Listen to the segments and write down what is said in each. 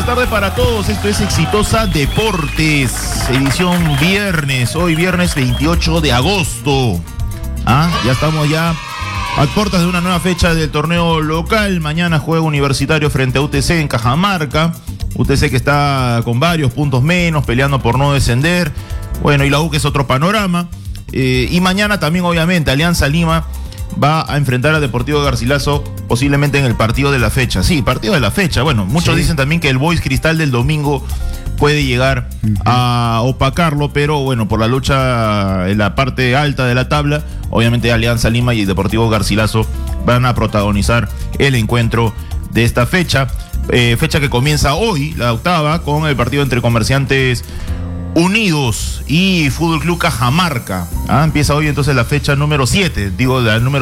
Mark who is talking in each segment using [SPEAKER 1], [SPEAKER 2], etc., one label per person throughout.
[SPEAKER 1] tarde para todos. Esto es Exitosa Deportes, edición viernes. Hoy viernes 28 de agosto. Ya estamos ya a puertas de una nueva fecha del torneo local. Mañana juega Universitario frente a UTC en Cajamarca. UTC que está con varios puntos menos, peleando por no descender. Bueno, y la U que es otro panorama. Y mañana también, obviamente, Alianza Lima va a enfrentar a Deportivo Garcilaso, posiblemente en el partido de la fecha. Sí, partido de la fecha. Bueno, muchos dicen también que el Boys Cristal del domingo puede llegar a opacarlo, pero bueno, por la lucha en la parte alta de la tabla, obviamente Alianza Lima y Deportivo Garcilaso van a protagonizar el encuentro de esta fecha. Fecha que comienza hoy, la octava, con el partido entre Comerciantes Unidos y Fútbol Club Cajamarca. Empieza hoy entonces la fecha número 7, digo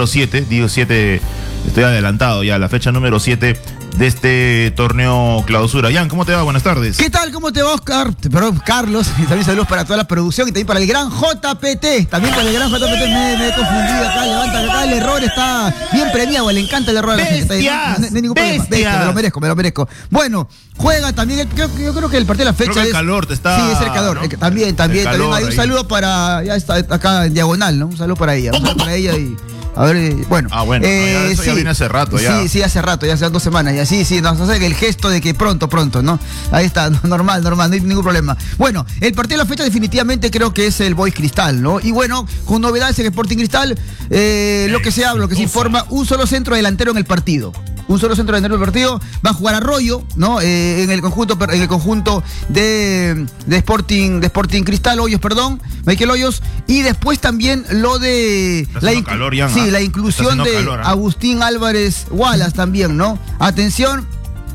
[SPEAKER 1] 7, estoy adelantado ya, la fecha número 7 de este torneo clausura. Jan, ¿cómo te va? Buenas tardes.
[SPEAKER 2] ¿Qué tal? ¿Cómo te va, Oscar? Perdón, Carlos. Y también saludos para toda la producción y también para el gran JPT. También para el gran JPT me he confundido acá. Levanta acá, el error está bien premiado. Le encanta el error a la gente. No hay ningún problema. Bestia, me lo merezco. Bueno, juega también. Yo creo que el partido de la fecha
[SPEAKER 1] creo que el calor te está.
[SPEAKER 2] Sí, es el calor. ¿No? También. Hay un saludo para. Ya está acá en diagonal, ¿no? Un saludo para ella. y. A ver, bueno.
[SPEAKER 1] Eso ya viene hace rato, ya.
[SPEAKER 2] Sí, hace rato, ya hace 2 semanas. Ya sí, nos hace el gesto de que pronto, ¿no? Ahí está, normal, no hay ningún problema. Bueno, el partido de la fecha definitivamente creo que es el Boys Cristal, ¿no? Y bueno, con novedades en Sporting Cristal, lo que se habla, lo que se informa, un solo centro delantero en el partido. Un solo centro delantero del partido. Va a jugar Arroyo, ¿no? En el conjunto de Sporting Cristal, Hoyos, perdón, Michael Hoyos. Y después también lo de la inclusión de Agustín Álvarez Wallace también, ¿no? Atención.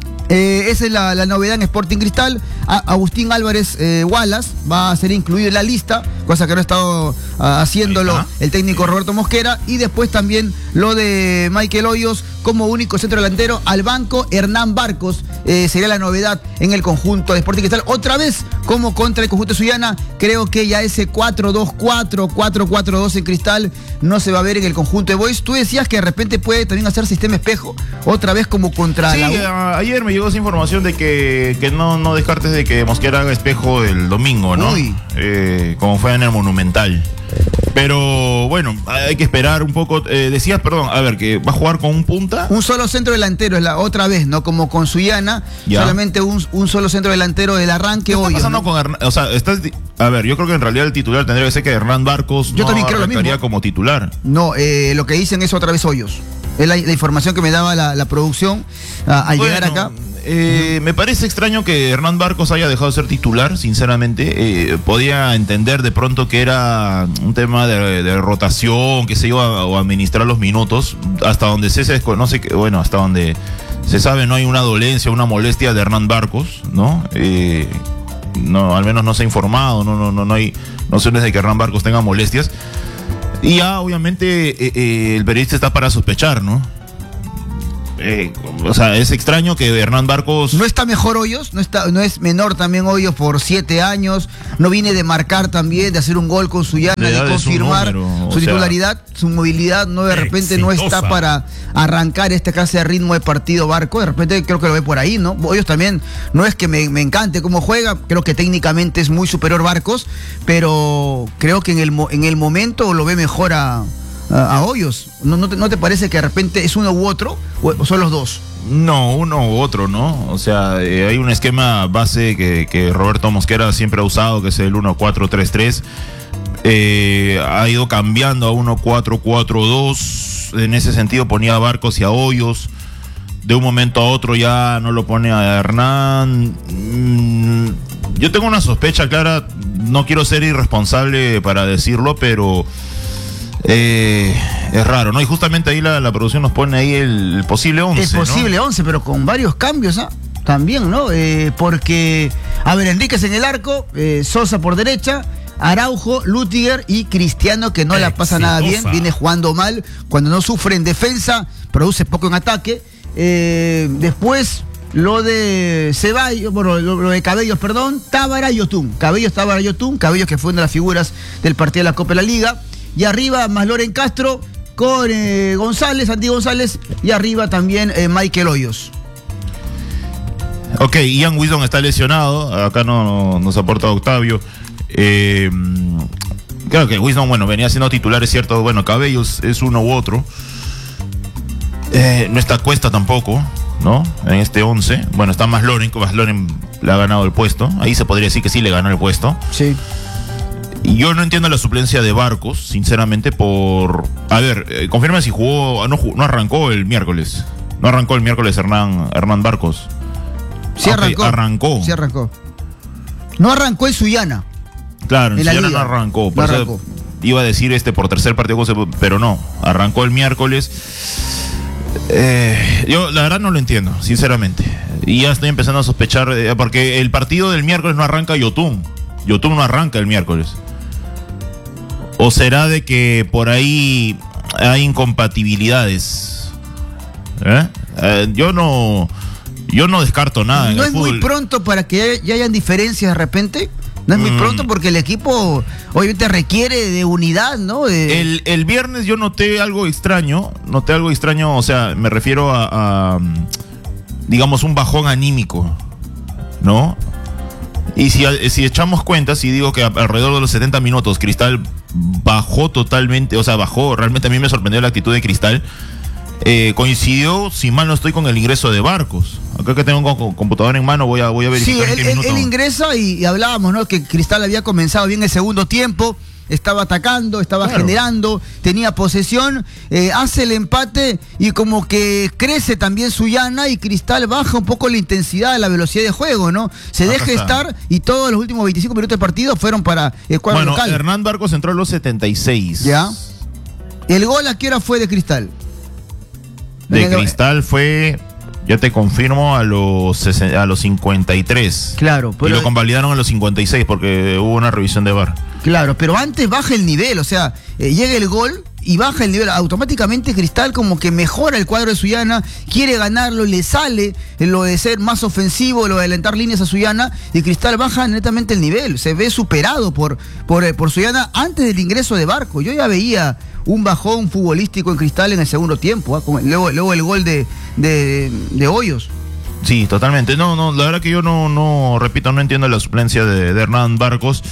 [SPEAKER 2] Esa es la novedad en Sporting Cristal. Agustín Álvarez Wallace va a ser incluido en la lista, cosa que no ha estado haciéndolo el técnico Roberto Mosquera. Y después también lo de Michael Hoyos como único centro delantero. Al banco, Hernán Barcos sería la novedad en el conjunto de Sporting Cristal. Otra vez, como contra el conjunto de Sullana, creo que ya ese 4-2-4, 4-4-2 en Cristal no se va a ver en el conjunto de Boys. Tú decías que de repente puede también hacer sistema espejo, otra vez como contra
[SPEAKER 1] la U. Ayer me llegó esa información de que no descartes de que Mosquera haga espejo el domingo, ¿no? Como fue en el Monumental. Pero bueno, hay que esperar un poco. Decías, que va a jugar con un punta.
[SPEAKER 2] Un solo centro delantero, es la otra vez, ¿no? Como con Sullana, solamente un solo centro delantero del arranque hoy.
[SPEAKER 1] ¿Qué está pasando con Hernán? Yo creo que en realidad el titular tendría que ser que Hernán Barcos
[SPEAKER 2] yo también creo lo mismo.
[SPEAKER 1] Como titular.
[SPEAKER 2] No, lo que dicen es otra vez Hoyos. Es la información que me daba la producción al llegar acá.
[SPEAKER 1] Me parece extraño que Hernán Barcos haya dejado de ser titular, sinceramente. Podía entender de pronto que era un tema de rotación, que se iba a administrar los minutos. Hasta donde se desconoce, hasta donde se sabe, no hay una dolencia, una molestia de Hernán Barcos, ¿no? No, al menos no se ha informado, no hay nociones de que Hernán Barcos tenga molestias. Y ya, obviamente, el periodista está para sospechar, ¿no? Es extraño que Hernán Barcos...
[SPEAKER 2] No está mejor Hoyos, no es menor también Hoyos por 7 años, no viene de marcar también, de hacer un gol con Sullana, de confirmar su titularidad, su movilidad, no de repente exitosa. No está para arrancar esta clase de ritmo de partido Barco, de repente creo que lo ve por ahí, ¿no? Hoyos también, no es que me encante cómo juega, creo que técnicamente es muy superior Barcos, pero creo que en el momento lo ve mejor a Hoyos. ¿No te parece que de repente es uno u otro o son los dos?
[SPEAKER 1] No, uno u otro, ¿no? Hay un esquema base que Roberto Mosquera siempre ha usado, que es el 1-4-3-3. Ha ido cambiando a 1-4-4-2. En ese sentido ponía a Barcos y a Hoyos. De un momento a otro ya no lo pone a Hernán. Yo tengo una sospecha clara, no quiero ser irresponsable para decirlo, pero... es raro, ¿no? Y justamente ahí la producción nos pone ahí el posible 11.
[SPEAKER 2] El posible 11, pero con varios cambios, también, ¿no? Porque, Enríquez en el arco, Sosa por derecha, Araujo, Lutiger y Cristiano, que no la pasa nada bien, viene jugando mal. Cuando no sufre en defensa, produce poco en ataque. Después, lo de Ceballos, lo de Cabellos, Tábara y Yotún. Cabellos que fue una de las figuras del partido de la Copa de la Liga. Y arriba más Loren Castro con Santi González, y arriba también Michael Hoyos.
[SPEAKER 1] Ok, Ian Wisdom está lesionado. Acá nos aporta Octavio. Claro que Wisdom, bueno, venía siendo titular, es cierto. Bueno, Cabellos es uno u otro. No está Cuesta tampoco, ¿no? En este 11. Bueno, está Masloren le ha ganado el puesto. Ahí se podría decir que sí le ganó el puesto.
[SPEAKER 2] Sí.
[SPEAKER 1] Y yo no entiendo la suplencia de Barcos, sinceramente, por... A ver, confirma si jugó... No arrancó el miércoles. No arrancó el miércoles Hernán Barcos.
[SPEAKER 2] Sí arrancó. Sí arrancó. No arrancó en Sullana.
[SPEAKER 1] Claro, en Sullana no arrancó. Por eso iba a decir por tercer partido, pero no. Arrancó el miércoles. Yo la verdad no lo entiendo, sinceramente. Y ya estoy empezando a sospechar, porque el partido del miércoles no arranca Yotun. Yotun no arranca el miércoles. ¿O será de que por ahí hay incompatibilidades? Yo no descarto nada.
[SPEAKER 2] ¿No es muy pronto para que ya hayan diferencias de repente? No es muy pronto porque el equipo obviamente requiere de unidad, ¿no?
[SPEAKER 1] El viernes yo noté algo extraño, o sea, me refiero a digamos, un bajón anímico, ¿no? Y si echamos cuentas y digo que alrededor de los 70 minutos Cristal bajó totalmente, o sea, bajó, realmente a mí me sorprendió la actitud de Cristal. Coincidió, si mal no estoy, con el ingreso de Barcos. Acá que tengo un computador en mano, voy a verificar.
[SPEAKER 2] Sí, él ingresa y hablábamos, ¿no? Que Cristal había comenzado bien el segundo tiempo, estaba atacando, estaba generando, tenía posesión, hace el empate y como que crece también Sullana y Cristal baja un poco la intensidad, la velocidad de juego, ¿no? Se deja estar y todos los últimos 25 minutos de partido fueron para el cuadro local.
[SPEAKER 1] Bueno, Hernán Barcos entró a los 76.
[SPEAKER 2] Ya. ¿El gol a qué hora fue de Cristal?
[SPEAKER 1] De Cristal fue, ya te confirmo, a los 53.
[SPEAKER 2] Claro.
[SPEAKER 1] Y lo convalidaron a los 56 porque hubo una revisión de VAR.
[SPEAKER 2] Claro, pero antes baja el nivel, o sea, llega el gol y baja el nivel. Automáticamente Cristal como que mejora el cuadro de Sullana, quiere ganarlo, le sale lo de ser más ofensivo, lo de adelantar líneas a Sullana, y Cristal baja netamente el nivel. Se ve superado por Sullana antes del ingreso de Barco. Yo ya veía un bajón futbolístico en Cristal en el segundo tiempo, luego el gol de Hoyos.
[SPEAKER 1] Sí, totalmente. No, la verdad que yo no entiendo la suplencia de Hernán Barcos.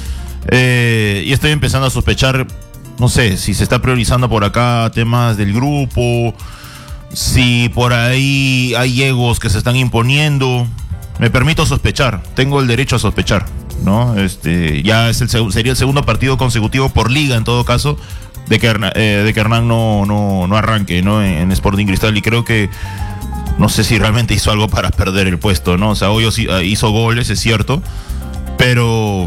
[SPEAKER 1] Y estoy empezando a sospechar, no sé, si se está priorizando por acá temas del grupo, si por ahí hay egos que se están imponiendo. Me permito sospechar, tengo el derecho a sospechar, ¿no? Ya sería el segundo partido consecutivo por liga, en todo caso, de que Hernán no arranque, ¿no? En Sporting Cristal, y creo que no sé si realmente hizo algo para perder el puesto, ¿no? O sea, hoy hizo goles, es cierto, pero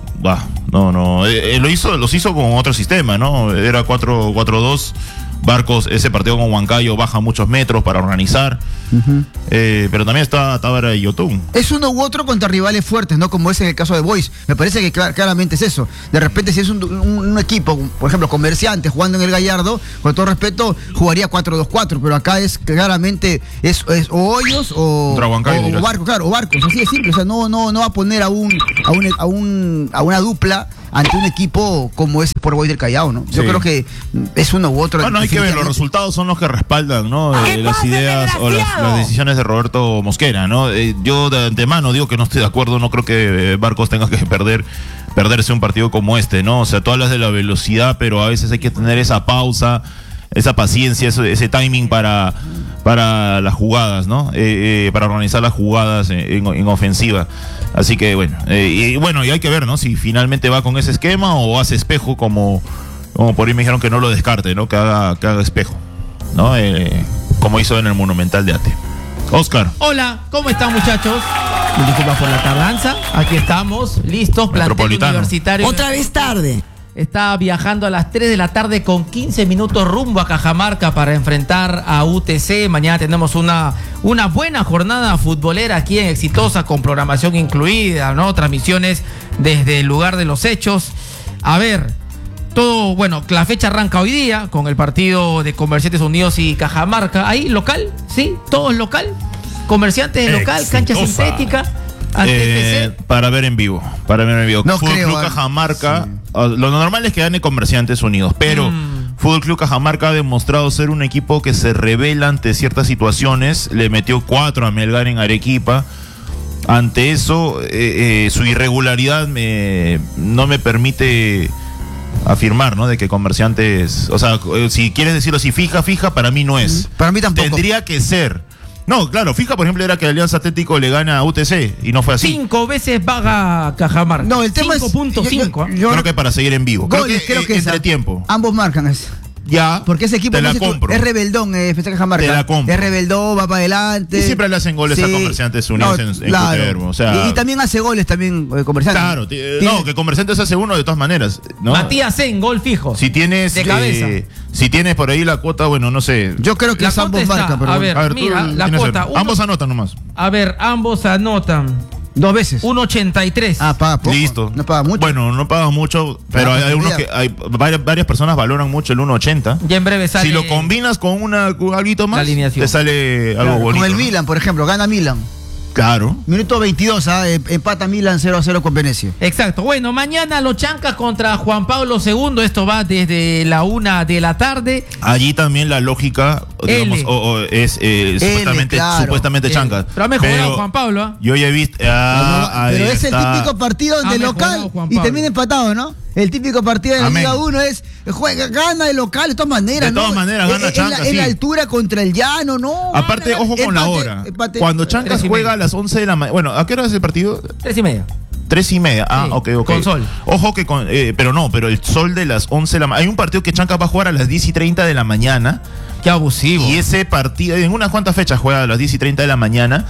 [SPEAKER 1] los hizo con otro sistema, ¿no? Era 4-4-2. Barcos, ese partido con Huancayo baja muchos metros para organizar. Pero también está Tábara y Yotun.
[SPEAKER 2] Es uno u otro contra rivales fuertes, ¿no? Como es en el caso de Boys. Me parece que claramente es eso. De repente, si es un equipo, por ejemplo, Comerciantes jugando en el Gallardo, con todo respeto, jugaría 4-2-4. Pero acá es claramente es o Hoyos o Barcos, claro, o Barcos. Así de simple. O sea, no va a poner a una dupla ante un equipo como es por Boys del Callao, ¿no? Yo creo que es uno u otro.
[SPEAKER 1] Bueno, hay que ver, los resultados son los que respaldan, ¿no? Las ideas o las decisiones de Roberto Mosquera, ¿no? Yo de antemano digo que no estoy de acuerdo, no creo que Barcos tenga que perderse un partido como este, ¿no? O sea, tú hablas de la velocidad, pero a veces hay que tener esa pausa, esa paciencia, ese timing para las jugadas, ¿no? Para organizar las jugadas en ofensiva. Así que bueno, y hay que ver, ¿no? Si finalmente va con ese esquema o hace Espejo, como por ahí me dijeron que no lo descarte, ¿no? Que haga Espejo, ¿no? Como hizo en el Monumental de Ate. Oscar.
[SPEAKER 3] Hola, ¿cómo están, muchachos? Disculpas por la tardanza. Aquí estamos, listos, plantel universitario.
[SPEAKER 4] Otra vez tarde.
[SPEAKER 3] Está viajando a las 3 de la tarde con 15 minutos rumbo a Cajamarca para enfrentar a UTC. Mañana tenemos una buena jornada futbolera aquí en Exitosa, con programación incluida, ¿no? Transmisiones desde el lugar de los hechos. A ver, la fecha arranca hoy día con el partido de Comerciantes Unidos y Cajamarca. Ahí, local, ¿sí? Todo es local. Comerciantes de local, cancha sintética.
[SPEAKER 1] Para ver en vivo.
[SPEAKER 2] No
[SPEAKER 1] Fútbol
[SPEAKER 2] creo,
[SPEAKER 1] Club Cajamarca, sí. Lo normal es que gane Comerciantes Unidos, pero Fútbol Club Cajamarca ha demostrado ser un equipo que se revela ante ciertas situaciones. Le metió 4 a Melgar en Arequipa. ante eso, su irregularidad no me permite afirmar, ¿no? De que Comerciantes, o sea, si quieres decirlo así, fija, para mí no es.
[SPEAKER 2] Para mí tampoco.
[SPEAKER 1] Tendría que ser. No, claro, fija, por ejemplo, era que Alianza Atlético le gana a UTC y no fue así.
[SPEAKER 3] 5 veces paga Cajamarca.
[SPEAKER 2] No, el tema
[SPEAKER 3] 5.5.
[SPEAKER 2] yo
[SPEAKER 1] creo que para seguir en vivo.
[SPEAKER 2] Goles,
[SPEAKER 1] creo que entre tiempo.
[SPEAKER 2] Ambos marcan eso.
[SPEAKER 1] Ya.
[SPEAKER 2] Porque ese equipo
[SPEAKER 1] te la compro.
[SPEAKER 2] es rebeldón, Cajamarca.
[SPEAKER 1] Te la compro.
[SPEAKER 2] Es rebeldón, va para adelante.
[SPEAKER 1] Y siempre le hacen goles a Comerciantes Unidos en Cutervo, o sea,
[SPEAKER 2] y también hace goles también Comerciantes.
[SPEAKER 1] Claro, no, que Comerciantes hace uno de todas maneras, ¿no?
[SPEAKER 3] Matías en gol fijo.
[SPEAKER 1] Si tienes
[SPEAKER 3] de cabeza.
[SPEAKER 1] Si tienes por ahí la cuota, bueno, no sé.
[SPEAKER 2] Yo creo que es ambos marcan, pero
[SPEAKER 3] a ver, mira, la cuota.
[SPEAKER 1] Ambos anotan nomás.
[SPEAKER 3] A ver, ambos anotan.
[SPEAKER 2] 2 veces.
[SPEAKER 3] 1.83.
[SPEAKER 2] Ah, paga poco.
[SPEAKER 1] Listo.
[SPEAKER 2] No paga mucho.
[SPEAKER 1] Bueno, no paga mucho, pero hay unos que varias personas valoran mucho el 1.80.
[SPEAKER 3] Ya en breve sale.
[SPEAKER 1] Si lo combinas con algo más, te sale algo bonito.
[SPEAKER 2] Como el
[SPEAKER 1] ¿no?
[SPEAKER 2] Milan, por ejemplo, gana Milan.
[SPEAKER 1] Claro.
[SPEAKER 2] Minuto 22, empata Milan 0-0 con Venecia.
[SPEAKER 3] Exacto. Bueno, mañana los Chancas contra Juan Pablo II. Esto va desde la 1 de la tarde.
[SPEAKER 1] Allí también la lógica, digamos, es supuestamente Chancas.
[SPEAKER 3] Pero ha mejorado Juan Pablo. ¿eh?
[SPEAKER 1] Yo ya he visto.
[SPEAKER 2] Pero es el típico partido de local y termina empatado, ¿no? El típico partido de la Liga 1 es gana de local de todas maneras.
[SPEAKER 1] De todas maneras, gana Chancas.
[SPEAKER 2] En la altura contra el llano, ¿no?
[SPEAKER 1] Aparte, ojo con la hora. Cuando Chancas juega a las 11 de la mañana. Bueno, ¿a qué hora es el partido?
[SPEAKER 3] 3:30.
[SPEAKER 1] 3:30. Ah,
[SPEAKER 3] sí,
[SPEAKER 1] ok.
[SPEAKER 3] Con sol.
[SPEAKER 1] Ojo que pero el sol de las 11 de la mañana. Hay un partido que Chancas va a jugar a las 10:30 de la mañana.
[SPEAKER 3] Qué abusivo.
[SPEAKER 1] Y ese partido, en unas cuantas fechas juega a las 10:30 de la mañana.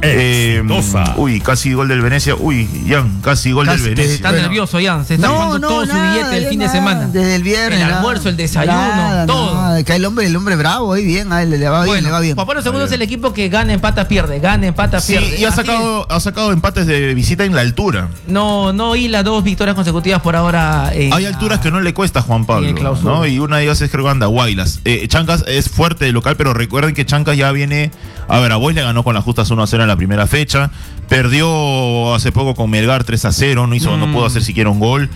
[SPEAKER 1] Uy, casi gol del Venecia. Uy, Jan, casi gol del Venecia.
[SPEAKER 3] Está nervioso, Jan. Se está jugando todo su billete el fin de semana.
[SPEAKER 2] Desde el viernes.
[SPEAKER 3] El almuerzo, el desayuno, todo.
[SPEAKER 2] Que el hombre bravo, ahí bien, a él le va bien, le va bien.
[SPEAKER 3] Juan Pablo II es el equipo que gana, empata, pierde. Gana, empata, pierde.
[SPEAKER 1] Y ha sacado empates de visita en la altura.
[SPEAKER 3] No, y las 2 victorias consecutivas por ahora.
[SPEAKER 1] Hay alturas que no le cuesta a Juan Pablo, ¿no? Y una de ellas es creo que Andahuaylas. Chancas es fuerte de local, pero recuerden que Chancas ya viene. A ver, a Boys le ganó con las justas 1-0 en la primera fecha. Perdió hace poco con Melgar 3-0. No pudo hacer siquiera un gol.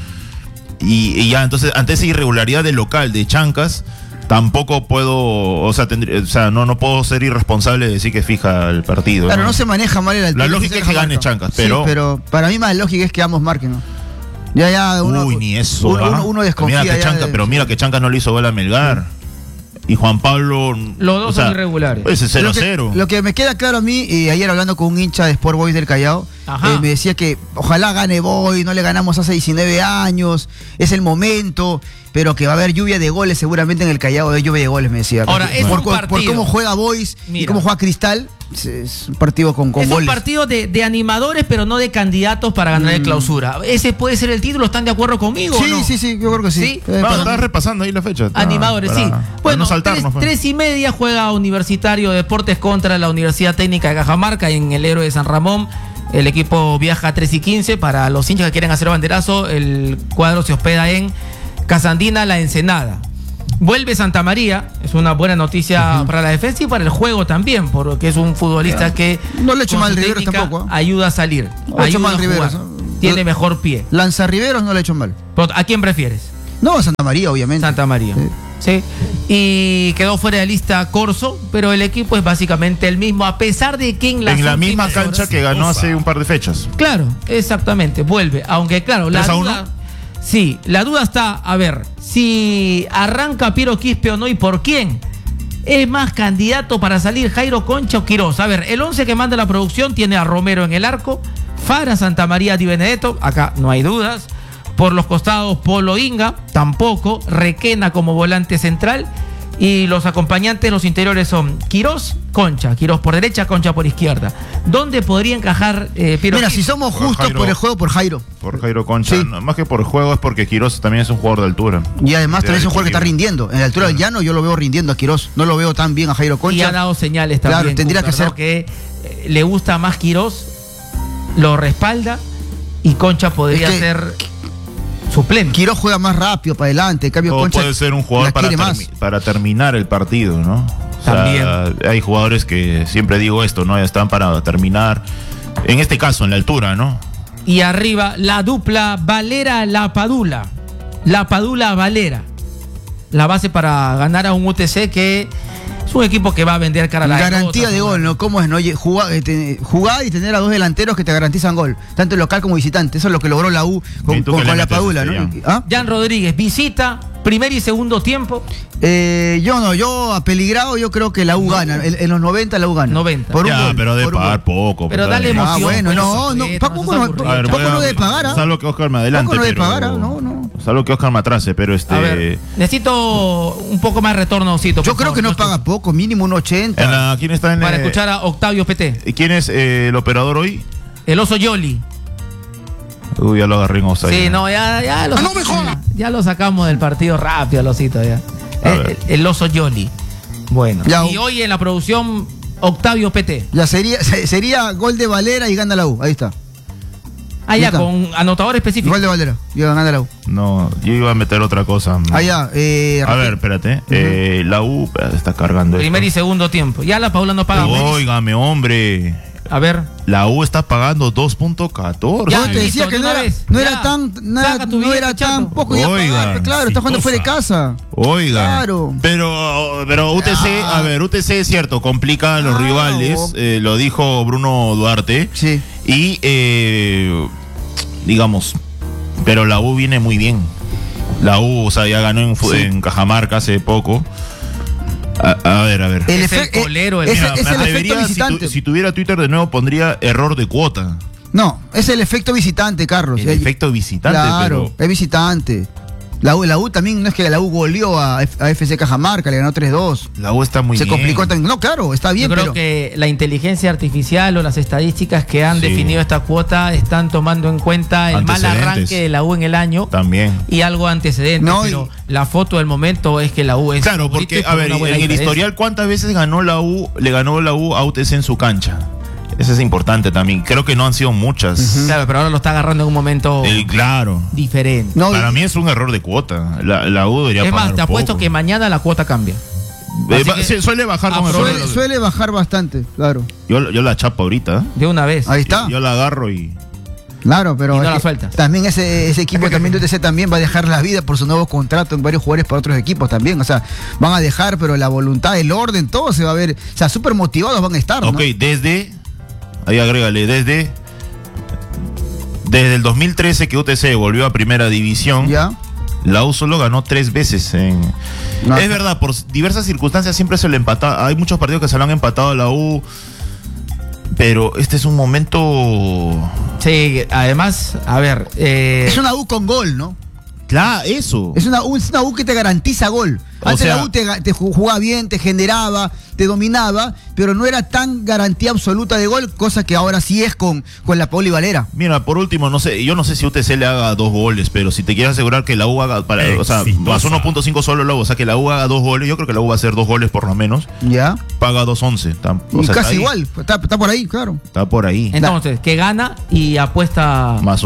[SPEAKER 1] Y ya, entonces, ante esa irregularidad del local de Chancas, tampoco puedo, no puedo ser irresponsable de decir que fija el partido.
[SPEAKER 2] Claro, no se maneja mal el altura.
[SPEAKER 1] La lógica es que gane Chancas, pero.
[SPEAKER 2] Sí, pero para mí más lógica es que ambos marquen, ¿no? Ya uno.
[SPEAKER 1] Uy, ni eso.
[SPEAKER 2] Uno desconfía.
[SPEAKER 1] Mira que Chancas no le hizo gol a Melgar. Y Juan Pablo.
[SPEAKER 3] Los dos son irregulares.
[SPEAKER 1] Ese 0-0.
[SPEAKER 2] Lo que me queda claro a mí, ayer hablando con un hincha de Sport Boys del Callao, me decía que ojalá gane Boys, no le ganamos hace 19 años, es el momento, pero que va a haber lluvia de goles seguramente en el Callao, de lluvia de goles, me decía.
[SPEAKER 3] Ahora, es un partido.
[SPEAKER 2] Por cómo juega Boys y cómo juega Cristal, es un partido con goles.
[SPEAKER 3] Es un partido de animadores, pero no de candidatos para ganar el Clausura. Ese puede ser el título, ¿están de acuerdo conmigo?
[SPEAKER 2] Sí,
[SPEAKER 3] ¿o no?
[SPEAKER 2] sí, yo creo que sí.
[SPEAKER 1] Estás repasando ahí la fecha.
[SPEAKER 3] Animadores, sí. Bueno, 3:30 juega Universitario Deportes contra la Universidad Técnica de Cajamarca en el Héroe de San Ramón. El equipo viaja a 3:15. Para los hinchas que quieren hacer banderazo, el cuadro se hospeda en Casandina, La Ensenada. Vuelve Santa María, es una buena noticia para la defensa y para el juego también, porque es un futbolista que
[SPEAKER 2] no le echo mal Riveros tampoco.
[SPEAKER 3] Ayuda a salir, ayuda a jugar, tiene mejor pie.
[SPEAKER 2] Lanza Riveros no le echo mal.
[SPEAKER 3] ¿A quién prefieres?
[SPEAKER 2] No, Santa María, obviamente.
[SPEAKER 3] Santa María. Sí. Y quedó fuera de lista Corso, pero el equipo es básicamente el mismo, a pesar de que en la
[SPEAKER 1] misma cancha que ganó hace un par de fechas.
[SPEAKER 3] Claro, exactamente, vuelve. Aunque claro, la duda. Sí, la duda está, a ver, si arranca Piero Quispe o no y por quién. ¿Es más candidato para salir Jairo Concha o Quirós? A ver, el 11 que manda la producción tiene a Romero en el arco, Fara, Santa María, Di Benedetto, acá no hay dudas. Por los costados, Polo Inga, tampoco. Requena como volante central. Y los acompañantes, los interiores son Quirós, Concha. Quirós por derecha, Concha por izquierda. ¿Dónde podría encajar Piero?
[SPEAKER 2] Mira, si somos justos por el juego, por Jairo.
[SPEAKER 1] Por Jairo Concha. Sí. No, más que por el juego es porque Quirós también es un jugador de altura.
[SPEAKER 2] Y además también es un jugador que está rindiendo. En la altura del llano yo lo veo rindiendo a Quirós. No lo veo tan bien a Jairo Concha.
[SPEAKER 3] Y ha dado señales también.
[SPEAKER 2] Claro, tendría que ser.
[SPEAKER 3] ¿no? Que le gusta más Quirós, lo respalda y Concha podría ser suplente.
[SPEAKER 2] Quirós juega más rápido para adelante, en cambio Concha
[SPEAKER 1] puede ser un jugador para terminar el partido, ¿no? O sea, también hay jugadores que siempre digo esto, ¿no? Están para terminar. En este caso, en la altura, ¿no?
[SPEAKER 3] Y arriba la dupla Valera-La Padula. La Padula-Valera. La base para ganar a un UTC que Es un equipo que va a vender cara a la
[SPEAKER 2] garantía de gol, ¿no? ¿Cómo es, no? Oye, jugar y tener a dos delanteros que te garantizan gol, tanto local como visitante. Eso es lo que logró la U con la Padula, ¿no?
[SPEAKER 3] ¿Ah? Jan Rodríguez, visita, primer y segundo tiempo.
[SPEAKER 2] Yo apeligrado, yo creo que la U gana. En los 90 la U gana.
[SPEAKER 3] 90.
[SPEAKER 2] Por un
[SPEAKER 1] ya,
[SPEAKER 2] gol,
[SPEAKER 1] pero de pagar poco.
[SPEAKER 3] Pero dale emoción.
[SPEAKER 2] Bueno, Paco no debe pagar,
[SPEAKER 1] Salvo que Oscar me adelante.
[SPEAKER 2] Paco no debe pagar,
[SPEAKER 1] Salvo que Oscar me atrase, pero
[SPEAKER 3] A ver, necesito un poco más retorno, Cito.
[SPEAKER 2] Yo creo que no paga poco, mínimo un 80.
[SPEAKER 1] ¿Quién está en
[SPEAKER 3] Para escuchar a Octavio PT.
[SPEAKER 1] ¿Quién es el operador hoy?
[SPEAKER 3] El Oso Yoli.
[SPEAKER 1] Uy, ya lo agarré en offside.
[SPEAKER 3] Sí, no, ya lo
[SPEAKER 2] no me jodas.
[SPEAKER 3] Ya lo sacamos del partido rápido, Losito, ya. El Oso Yoli. Bueno.
[SPEAKER 2] Ya,
[SPEAKER 3] y hoy en la producción, Octavio PT.
[SPEAKER 2] Ya sería gol de Valera y gana la U. Ahí está.
[SPEAKER 3] Ya, con anotador específico.
[SPEAKER 2] Gol de Valera y gana la U.
[SPEAKER 1] No, yo iba a meter otra cosa.
[SPEAKER 2] A
[SPEAKER 1] ver, espérate. La U está cargando
[SPEAKER 3] Primer
[SPEAKER 1] esto.
[SPEAKER 3] y segundo tiempo. Ya la Paula no paga.
[SPEAKER 1] Óigame, hombre.
[SPEAKER 3] A ver.
[SPEAKER 1] La U está pagando 2.14.
[SPEAKER 2] Ya te decía que no era tan poco.
[SPEAKER 1] Oiga,
[SPEAKER 2] claro, está jugando fuera de casa.
[SPEAKER 1] Oiga.
[SPEAKER 2] Claro.
[SPEAKER 1] Pero UTC es cierto, complica a los rivales. Lo dijo Bruno Duarte.
[SPEAKER 2] Sí.
[SPEAKER 1] Y digamos, pero la U viene muy bien. La U, ya ganó en Cajamarca hace poco. A ver.
[SPEAKER 3] Es el colero.
[SPEAKER 2] Es el efecto visitante.
[SPEAKER 1] Si tuviera Twitter de nuevo pondría error de cuota.
[SPEAKER 2] No, es el efecto visitante, Carlos.
[SPEAKER 1] El efecto visitante,
[SPEAKER 2] claro, es visitante. La U también, no es que la U goleó a FC Cajamarca, le ganó 3-2.
[SPEAKER 1] La U está muy bien.
[SPEAKER 2] Se complicó también. No, claro, está bien.
[SPEAKER 3] Yo creo que la inteligencia artificial o las estadísticas que han definido esta cuota están tomando en cuenta el mal arranque de la U en el año.
[SPEAKER 1] También.
[SPEAKER 3] Y algo antecedente. Pero la foto del momento es que la U es.
[SPEAKER 1] Claro, porque, a ver, en el historial, ¿cuántas veces le ganó la U a UTC en su cancha? Eso es importante también. Creo que no han sido muchas.
[SPEAKER 3] Claro, pero ahora lo está agarrando en un momento diferente.
[SPEAKER 1] No, para mí es un error de cuota. La U debería pagar.
[SPEAKER 3] Es más, te apuesto que mañana la cuota cambia.
[SPEAKER 1] Suele bajar
[SPEAKER 2] suele bajar bastante, claro.
[SPEAKER 1] Yo la chapo ahorita.
[SPEAKER 3] De una vez.
[SPEAKER 2] Ahí está.
[SPEAKER 1] Yo la agarro y...
[SPEAKER 2] Claro, pero
[SPEAKER 3] no la sueltas.
[SPEAKER 2] También ese equipo también de UTC también va a dejar la vida por su nuevo contrato en varios jugadores para otros equipos también. O sea, van a dejar, pero la voluntad, el orden, todo se va a ver. O sea, súper motivados van a estar, ¿no?
[SPEAKER 1] Ok, ahí agrégale, desde el 2013 que UTC volvió a primera división,
[SPEAKER 2] ¿ya?
[SPEAKER 1] La U solo ganó 3 veces. Es verdad, por diversas circunstancias siempre se le empata. Hay muchos partidos que se lo han empatado a la U, pero este es un momento...
[SPEAKER 3] Sí, además, a ver...
[SPEAKER 2] Es una U con gol, ¿no?
[SPEAKER 1] Claro, eso.
[SPEAKER 2] Es una U que te garantiza gol. Antes la U te jugaba bien, te generaba, te dominaba, pero no era tan garantía absoluta de gol, cosa que ahora sí es con la Paula y Valera.
[SPEAKER 1] Mira, por último, yo no sé si UTC le haga 2 goles, pero si te quieres asegurar que la U haga, más 1.5 solo la U, o sea que la U haga 2 goles, yo creo que la U va a hacer 2 goles por lo menos.
[SPEAKER 2] Ya.
[SPEAKER 1] Paga 2.11.
[SPEAKER 2] Casi igual, está por ahí, claro.
[SPEAKER 1] Está por ahí.
[SPEAKER 3] Entonces, que gana y apuesta...
[SPEAKER 1] Más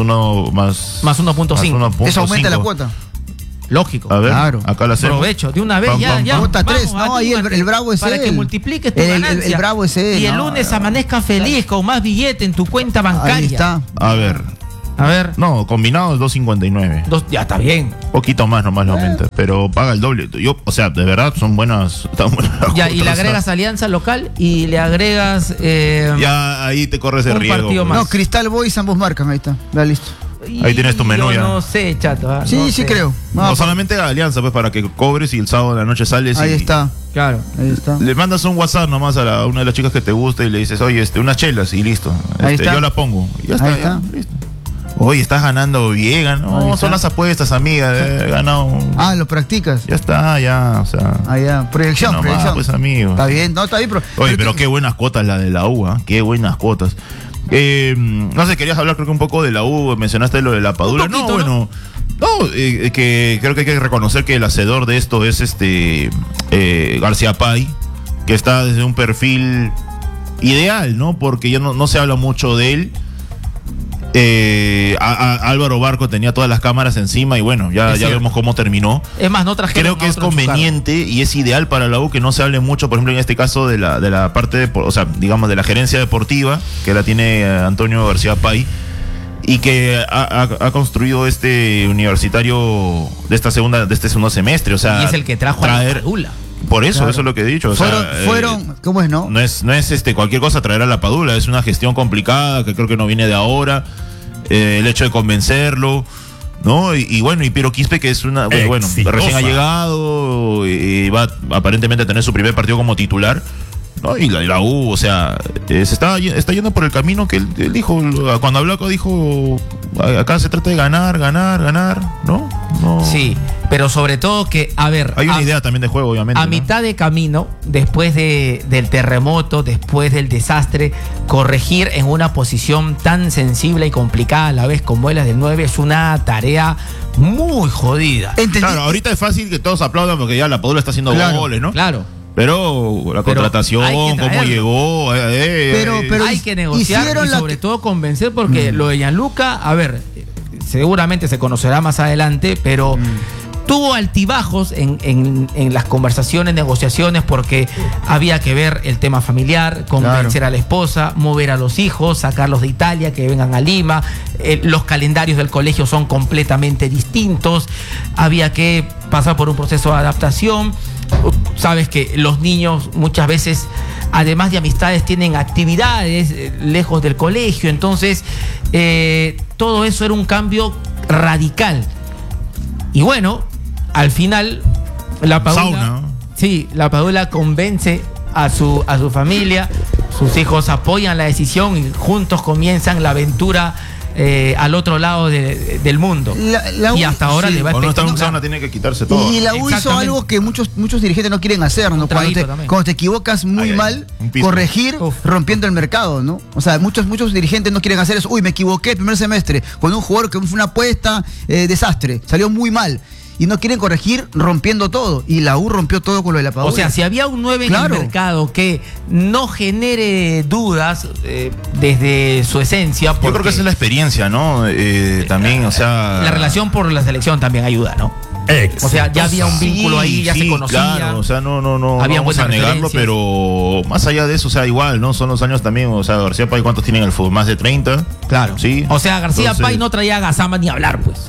[SPEAKER 3] 1.5.
[SPEAKER 2] Eso aumenta la cuota.
[SPEAKER 3] Lógico.
[SPEAKER 1] A ver,
[SPEAKER 2] claro.
[SPEAKER 1] Acá la hacemos.
[SPEAKER 3] Aprovecho, de una vez, ya.
[SPEAKER 2] Cuota 3, no, ahí el bravo es
[SPEAKER 3] para
[SPEAKER 2] él.
[SPEAKER 3] que multipliques tu ganancia.
[SPEAKER 2] El bravo es él.
[SPEAKER 3] Y el lunes amanezca feliz con más billete en tu cuenta bancaria.
[SPEAKER 2] Ahí está.
[SPEAKER 1] A ver. No, combinado es 2.59.
[SPEAKER 3] Ya está bien.
[SPEAKER 1] Poquito más nomás lo aumenta, pero paga el doble. De verdad, son buenas.
[SPEAKER 3] Ya, y le agregas alianza local y le agregas...
[SPEAKER 1] ya, ahí te corres el riesgo.
[SPEAKER 3] Partido más.
[SPEAKER 2] No, Cristal Boys, ambos marcan, ahí está. Ya listo.
[SPEAKER 1] Ahí tienes tu menú.
[SPEAKER 3] Yo
[SPEAKER 1] ya.
[SPEAKER 3] no sé, chato.
[SPEAKER 2] Sí, creo.
[SPEAKER 1] No, solamente alianza, pues, para que cobres y el sábado de la noche sales.
[SPEAKER 2] Ahí está.
[SPEAKER 3] Claro.
[SPEAKER 2] Ahí está.
[SPEAKER 1] Le mandas un WhatsApp nomás a una de las chicas que te gusta y le dices, oye, unas chelas y listo.
[SPEAKER 2] Ahí está.
[SPEAKER 1] Yo la pongo. Y ya está.
[SPEAKER 2] Ahí está.
[SPEAKER 1] Listo. Oye, estás ganando bien. No, son las apuestas, amiga. He ganado.
[SPEAKER 2] ¿lo practicas?
[SPEAKER 1] Ya está, ya. O sea.
[SPEAKER 2] Ya. Proyección.
[SPEAKER 1] Pues, amigo.
[SPEAKER 2] Está bien, pero.
[SPEAKER 1] Oye, pero qué buenas cuotas la de la U, qué buenas cuotas. No sé, querías hablar creo que un poco de la U, mencionaste lo de la Padula. Que creo que hay que reconocer que el hacedor de esto es García Pay, que está desde un perfil ideal, ¿no? Porque ya no se habla mucho de él. Álvaro Barco tenía todas las cámaras encima y bueno, ya vemos cómo terminó.
[SPEAKER 3] Es más, no trajeron.
[SPEAKER 1] Creo que es conveniente y es ideal para la U que no se hable mucho, por ejemplo, en este caso de la parte, digamos, de la gerencia deportiva, que la tiene Antonio García Pay, y que ha construido este universitario de este segundo semestre. O sea,
[SPEAKER 3] y es el que trajo a la Padula.
[SPEAKER 1] Por eso,
[SPEAKER 2] Claro.
[SPEAKER 1] eso es lo que he dicho. O
[SPEAKER 2] Fueron, ¿cómo es, no?
[SPEAKER 1] no es cualquier cosa traer a la Padula, es una gestión complicada que creo que no viene de ahora. El hecho de convencerlo, ¿no? Y bueno, y Piero Quispe, que es una, bueno, recién ha llegado y va aparentemente a tener su primer partido como titular, ¿no? Y la U, o sea, se está yendo por el camino que él dijo, cuando habló acá dijo, acá se trata de ganar, ¿no?
[SPEAKER 3] Sí, pero sobre todo que, a ver...
[SPEAKER 1] Hay una idea también de juego, obviamente.
[SPEAKER 3] A
[SPEAKER 1] ¿no?
[SPEAKER 3] mitad de camino, después del terremoto, después del desastre, corregir en una posición tan sensible y complicada a la vez como es la del 9 es una tarea muy jodida.
[SPEAKER 1] Claro, ahorita es fácil que todos aplaudan porque ya la Padula está haciendo goles, ¿no?
[SPEAKER 3] Claro.
[SPEAKER 1] Pero la contratación,
[SPEAKER 3] hay que
[SPEAKER 1] cómo
[SPEAKER 3] traerlo.
[SPEAKER 1] llegó,
[SPEAKER 2] Pero
[SPEAKER 3] hay que negociar y sobre todo convencer porque lo de Gianluca, a ver, seguramente se conocerá más adelante, pero tuvo altibajos en las conversaciones, negociaciones, porque había que ver el tema familiar, convencer a la esposa, mover a los hijos, sacarlos de Italia, que vengan a Lima. Los calendarios del colegio son completamente distintos. Había que pasar por un proceso de adaptación. Sabes que los niños muchas veces, además de amistades, tienen actividades lejos del colegio. Entonces, todo eso era un cambio radical. Y bueno, al final, la Padula, la Padula convence a su familia, sus hijos apoyan la decisión y juntos comienzan la aventura al otro lado del mundo. Y hasta ahora le va a
[SPEAKER 1] espectacular. Tiene que quitarse todo.
[SPEAKER 2] Y la U hizo algo que muchos dirigentes no quieren hacer, ¿no? Cuando te equivocas muy mal, corregir rompiendo el mercado, ¿no? O sea, muchos dirigentes no quieren hacer eso. Uy, me equivoqué el primer semestre con un jugador que fue una apuesta, desastre, salió muy mal. Y no quieren corregir rompiendo todo. Y la U rompió todo con lo de la Padula.
[SPEAKER 3] O sea, si había un 9 en el mercado que no genere dudas desde su esencia.
[SPEAKER 1] Yo creo que esa es la experiencia, ¿no? También, o sea...
[SPEAKER 3] La relación por la selección también ayuda, ¿no? O sea, ya había un vínculo ahí, ya se conocía.
[SPEAKER 1] Claro, o sea, no
[SPEAKER 3] había
[SPEAKER 1] vamos a negarlo, pero más allá de eso, o sea, igual, ¿no? Son los años también, o sea, García Pay, ¿cuántos tienen el fútbol? Más de 30.
[SPEAKER 3] Claro.
[SPEAKER 1] Sí.
[SPEAKER 3] O sea, García Pay no traía a Gazama ni hablar, pues.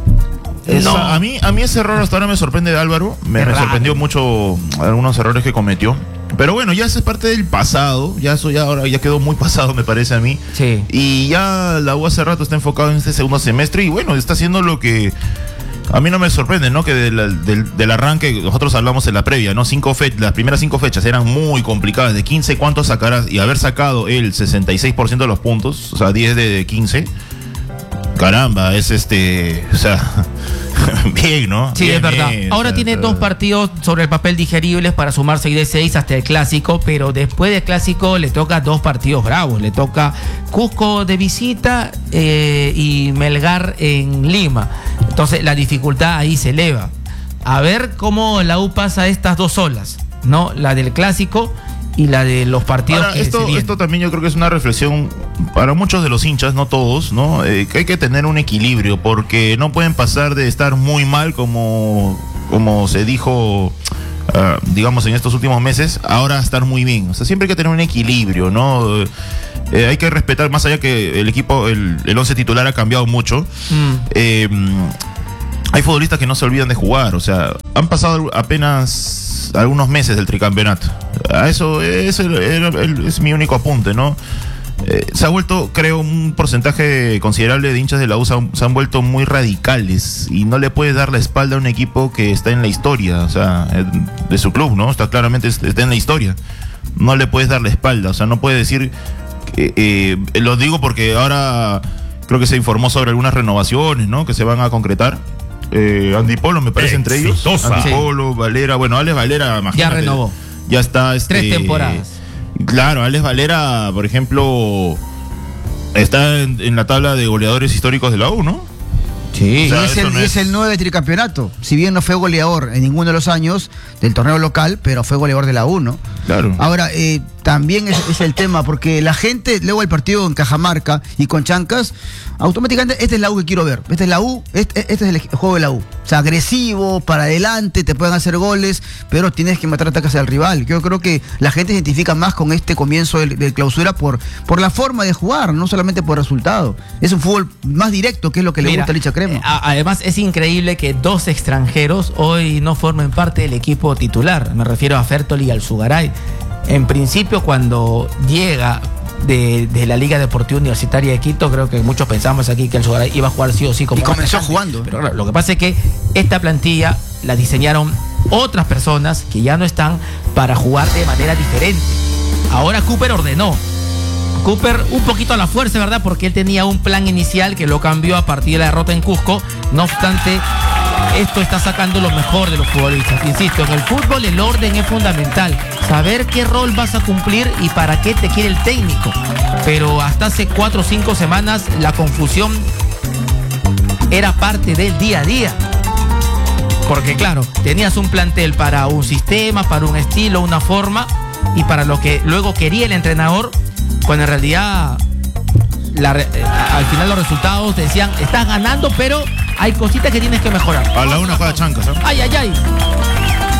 [SPEAKER 1] No. A mí ese error hasta ahora me sorprende de Álvaro. Me sorprendió mucho algunos errores que cometió. Pero bueno, ya eso es parte del pasado. Ya eso ahora quedó muy pasado, me parece a mí.
[SPEAKER 3] Sí.
[SPEAKER 1] Y ya la U hace rato está enfocado en este segundo semestre. Y bueno, está haciendo lo que a mí no me sorprende, ¿no? Que del arranque, nosotros hablamos en la previa, ¿no? Las primeras 5 fechas eran muy complicadas. De 15, ¿cuántos sacarás? Y haber sacado el 66% de los puntos, o sea, 10 de 15. Caramba, es o sea, bien, ¿no?
[SPEAKER 3] Sí,
[SPEAKER 1] bien,
[SPEAKER 3] es verdad.
[SPEAKER 1] bien,
[SPEAKER 3] Ahora tiene 2 partidos sobre el papel digeribles para sumar 6 de 6 hasta el Clásico, pero después del Clásico le toca 2 partidos bravos. Le toca Cusco de visita y Melgar en Lima. Entonces la dificultad ahí se eleva. A ver cómo la U pasa estas 2 olas, ¿no? La del Clásico y la de los partidos.
[SPEAKER 1] Ahora, esto también yo creo que es una reflexión para muchos de los hinchas, no todos, ¿no? Que hay que tener un equilibrio, porque no pueden pasar de estar muy mal como se dijo, digamos, en estos últimos meses, ahora estar muy bien. O sea, siempre hay que tener un equilibrio, ¿no? Hay que respetar, más allá que el equipo, el 11 titular ha cambiado mucho. Hay futbolistas que no se olvidan de jugar, o sea, han pasado apenas algunos meses del tricampeonato. Eso es mi único apunte, ¿no? Se ha vuelto, creo, un porcentaje considerable de hinchas de la U se han vuelto muy radicales y no le puedes dar la espalda a un equipo que está en la historia, o sea, de su club, ¿no? Está claramente está en la historia. No le puedes dar la espalda, o sea, no puedes decir lo digo porque ahora creo que se informó sobre algunas renovaciones, ¿no? Que se van a concretar. Andy Polo, me parece, entre ellos. Andy Polo, Valera, bueno, Alex Valera, imagínate.
[SPEAKER 3] Ya renovó.
[SPEAKER 1] Ya está.
[SPEAKER 3] 3 temporadas.
[SPEAKER 1] Claro, Alex Valera, por ejemplo, está en la tabla de goleadores históricos de la U, ¿no?
[SPEAKER 2] Sí,
[SPEAKER 1] o sea,
[SPEAKER 2] y es el 9 de tricampeonato. Si bien no fue goleador en ninguno de los años del torneo local, pero fue goleador de la U, ¿no? Claro. Ahora, también es el tema, porque la gente, luego el partido en Cajamarca y con Chancas, automáticamente, esta es la U que quiero ver. Esta es la U, este es el juego de la U. O sea, agresivo, para adelante, te pueden hacer goles, pero tienes que matar ataques al rival. Yo creo que la gente se identifica más con este comienzo del clausura por la forma de jugar, no solamente por resultado. Es un fútbol más directo, que es lo que le gusta a Licha Crema. problema.
[SPEAKER 3] Además, es increíble que 2 extranjeros hoy no formen parte del equipo titular. Me refiero a Fertoli y al Zugaray. En principio, cuando llega de la Liga Deportiva Universitaria de Quito, creo que muchos pensamos aquí que el Zugaray iba a jugar sí o sí como
[SPEAKER 2] y comenzó
[SPEAKER 3] atacante.
[SPEAKER 2] jugando.
[SPEAKER 3] Pero claro, lo que pasa es que esta plantilla la diseñaron otras personas que ya no están para jugar de manera diferente. Ahora Cooper ordenó. Cooper un poquito a la fuerza, ¿verdad? Porque él tenía un plan inicial que lo cambió a partir de la derrota en Cusco. No obstante, esto está sacando lo mejor de los futbolistas. Insisto, en el fútbol el orden es fundamental. Saber qué rol vas a cumplir y para qué te quiere el técnico. Pero hasta hace 4 o 5 semanas la confusión era parte del día a día. Porque claro, tenías un plantel para un sistema, para un estilo, una forma y para lo que luego quería el entrenador, cuando en realidad al final los resultados decían, estás ganando, pero hay cositas que tienes que mejorar.
[SPEAKER 1] A la una juega chancas, ¿eh?
[SPEAKER 3] Ay, ay, ay.